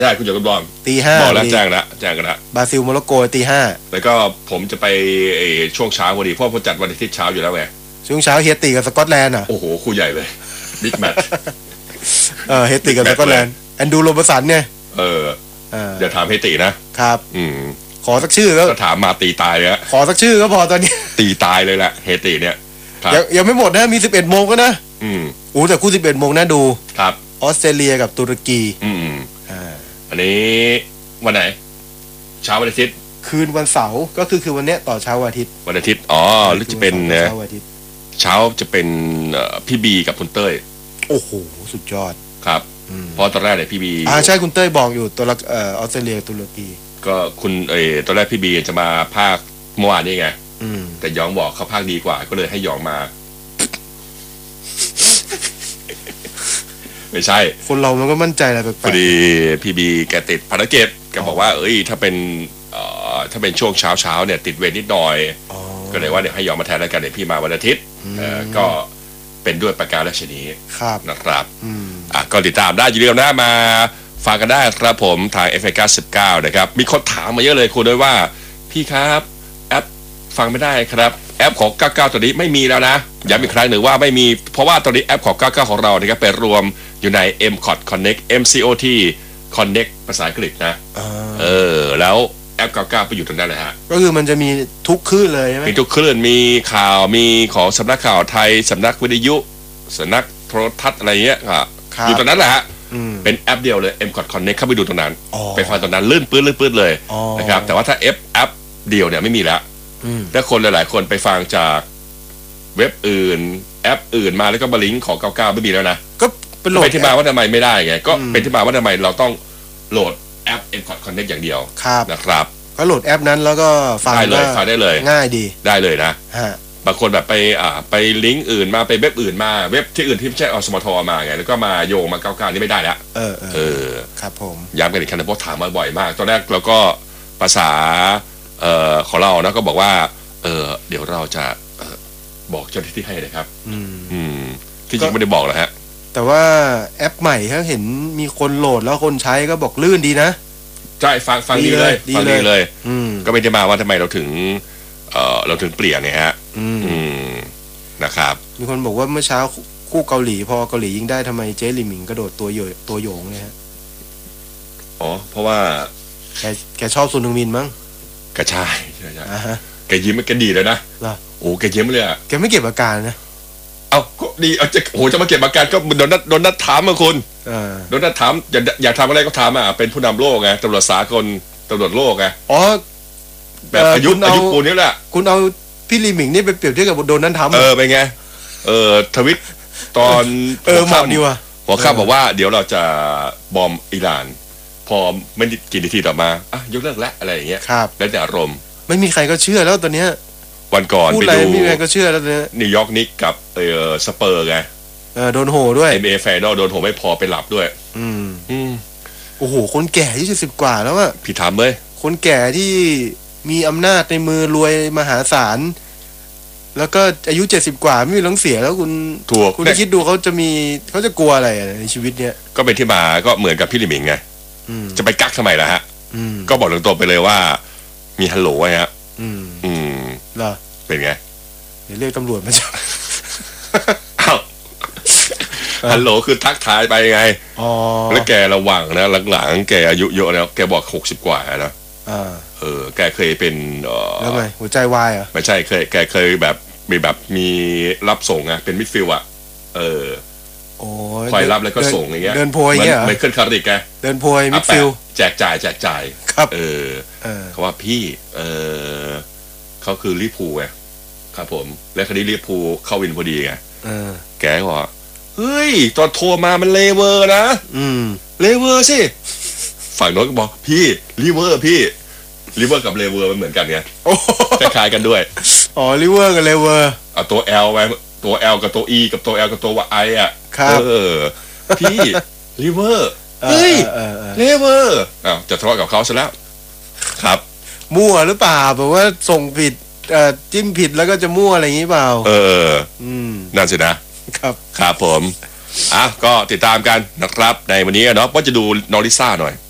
ได้คุณจอมบอลตีห้าบอกแล้วแจ้งกันละบราซิลโมร็อกโกตีห้าแล้วก็ผมจะไปช่วงเช้าพอดีเพราะผมจัดวันอาทิตย์เช้าอยู่แล้วไงช่วงเช้าเฮติกับสกอตแลนด์อ่ะโอ้โหคู่ใหญ่เลยบิ๊กแมตช์เฮติกับสกอตแลนด์แอนดูโรบสันเนี่ยเดี๋ยวถามเฮตินะครับขอสักชื่อแล้วถามมาตีตายเลยขอสักชื่อก็พอตอนนี้ตีตายเลยแหละเฮติเนี่ยยังไม่หมดนะมี11 โมงก็นะแต่คู่11 โมงน่าดูครับออสเตรเลียกับตุรกีอันนี้วันไหนเช้าวันอาทิตย์คืนวันเสาร์ก็คือวันเนี้ยต่อเช้าวันอาทิตย์หรือจะเป็นเช้าจะเป็นพี่บีกับคุณเต้ยโอ้โหสุดยอดครับเพราะตอนแรกเนี่ยพี่บีใช่คุณเต้ยบอกอยู่ตัวละออสเตรเลียตุรกีก็คุณตอนแรกพี่บีจะมาภาคเมื่อวานนี่ไงแต่ยองบอกเขาภาคดีกว่าก็เลยให้ยองมาไม่ใช่คนเรามันก็มั่นใจอะไรแปลกๆพอดีพี่บีแกติดภารกิจแกบอกว่าถ้าเป็นช่วงเช้าเนี่ยติดเวรนิดหน่อยก็เลยว่าเดี๋ยวให้ยอมมาแทนแล้วกันเดี๋ยวพี่มาวันอาทิตย์ก็เป็นด้วยประการราชนีนะครับก็ติดตามได้อย่าลืมนะมาฟังกันได้ครับผมทาง FM 19นะครับมีคนถามมาเยอะเลยคุณด้วยว่าพี่ครับแอปฟังไม่ได้ครับแอปของ99ตัวนี้ไม่มีแล้วนะย้ำอีกครั้งหนึ่งว่าไม่มีเพราะว่าตอนนี้แอปของ99ของเราเนี่ยไปรวมอยู่ใน MCOT Connect MCOT Connect ภาษาอังกฤษนะแล้วแอป99ไปอยู่ตรงนั้นเลยฮะก็คือมันจะมีทุกคลื่นเลยใช่ไหมมีทุกคลื่นมีข่าวมีของสำนักข่าวไทยสำนักวิทยุสำนักโทรทัศน์อะไรเงี้ยอยู่ตรงนั้นแหละฮะเป็นแอปเดียวเลย MCOT Connect เข้าไปดูตรงนั้นไปฟังตรงนั้นลื่นปื้ดเลยนะครับแต่ว่าถ้าแอปเดียวเนี่ยไม่มีแล้วถ้าคนหลายๆคนไปฟังจากเว็บอื่นแอปอื่นมาแล้วก็มาลิงก์ของ99ไม่มีแล้วนะก็เป็นที่มาว่าทำไมไม่ได้ไงก็เป็นที่มาว่าทำไมเราต้องโหลดแอป MCOT Connect อย่างเดียวนะครับก็โหลดแอปนั้นแล้วก็ฟังได้เลยง่ายดีได้เลยนะบางคนแบบไปลิงก์อื่นมาไปเว็บอื่นมาเว็บที่อื่นที่ไม่ใช่อสมทมาไงแล้วก็มาโยงมา99นี่ไม่ได้แล้วครับผมย้ำกันอีกครั้งนะเพราะถามมาบ่อยมากตอนแรกเราก็ภาษาของเรานะก็บอกว่าเดี๋ยวเราจะบอกเจ้าหน้าที่ให้นะครับที่จริงไม่ได้บอกหรอกฮะแต่ว่าแอปใหม่ถ้าเห็นมีคนโหลดแล้วคนใช้ก็บอกลื่นดีนะใช่ฟังดีเลยฟังดีเลยก็ไม่ได้มาว่าทำไมเราถึงเปลี่ยนเนี่ยฮะนะครับมีคนบอกว่าเมื่อเช้าคู่เกาหลีพอเกาหลียิงได้ทำไมเจ๊หลิมิงกระโดดตัวโยงเนี่ยฮะเพราะว่าแกชอบซุนฮึงมินมั้งก็ใช่แกยิ้มแกดีเลยนะโอ้แกยิ้มเลยอ่ะแกไม่เก็บอาการนะก็ดีจะมาเก็บอาการก็โดนนัดถามมาคุณโดนนัดถามอยากทำอะไรก็ถามเป็นผู้นำโลกไงตำรวจสากลตำรวจโลกไงแบบอายุปูนี้แหละคุณเอาพี่ลีหมิงนี่ไปเปรียบเทียบกับโดนนั้นทำเป็นไงทวิตตอนเหมาะดีว่ะหัวข้ามบอกว่าเดี๋ยวเราจะบอมอิหร่านพอไม่กี่นาทีต่อมายกเลิกแล้วอะไรอย่างเงี้ยแล้วแต่อารมณ์ไม่มีใครก็เชื่อแล้วตอนเนี้ยวันก่อนไปดูไม่มีใครก็เชื่อแล้วเนี่ยนิวยอร์กนิกกับสเปอร์ไงโดนโหด้วย NBA ไฟนอลโดนโหไม่พอไปหลับด้วยโอ้โหคนแก่อายุ70 กว่าแล้วอะพี่ถามเลยคนแก่ที่มีอำนาจในมือรวยมหาศาลแล้วก็อายุ70 กว่าไม่มีหลังเสียแล้วคุณคิดดูเขาจะกลัวอะไรในชีวิตเนี้ยก็เป็นที่มาก็เหมือนกับพี่ลิมิงไงจะไปกักทำไมล่ะฮะก็บอกตรงๆไปเลยว่ามีฮัลโหลไว้ฮะเหรอเป็นไงเดี๋ยวเรียกตำรวจมาจับฮัลโหลคือทักทายไปไงแล้วแกระวังนะหลังๆแกอายุเยอะแล้วแกบอก60 กว่านะแกเคยเป็นแล้วไงหัวใจวายอ่ะไม่ใช่แกเคยแบบมีรับส่งไงเป็นมิดฟิลด์อ่ะคอยรับแล้วก็ส่งอย่างเงี้ยเดินโพยอย่างเงี้ยไม่ขึ้นคาริกไงเดินโพยมิดฟิลด์แจกจ่ายครับเขาว่าพี่เขาคือลิพูไงครับผมและคดีลิพูเข้าวินพอดีไงแกบอกเฮ้ยตอนโทรมามันเลเวอร์นะเลเวอร์สิฝั่งโน้นก็บอกพี่ลิเวอร์กับเลเวอร์มันเหมือนกันไงคล้ายๆกันด้วยลิเวอร์กับเลเวอร์เอาตัว L ไว้ตัว L กับตัว E กับตัว L กับตัว I อ่ะพี่ลิเวอร์เฮ้ยเลเวอร์จะทะเลาะกับเขาซะแล้วครับมั่วหรือเปล่าแบบว่าส่งผิดจิ้มผิดแล้วก็จะมั่วอะไรอย่างนี้เปล่านั่นสินะครับผมก็ติดตามกันนะครับในวันนี้เนาะว่าจะดูนอริซ่าหน่อย